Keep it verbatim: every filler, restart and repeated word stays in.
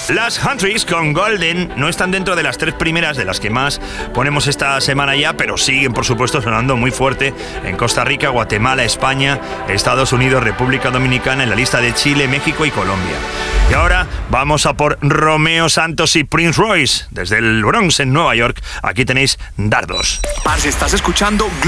Las Huntries con Golden no están dentro de las tres primeras de las que más ponemos esta semana ya, pero siguen, por supuesto, sonando muy fuerte en Costa Rica, Guatemala, España, Estados Unidos, República Dominicana, en la lista de Chile, México y Colombia. Y ahora vamos a por Romeo Santos y Prince Royce. Desde el Bronx, en Nueva York, aquí tenéis Dardos. Parce, estás escuchando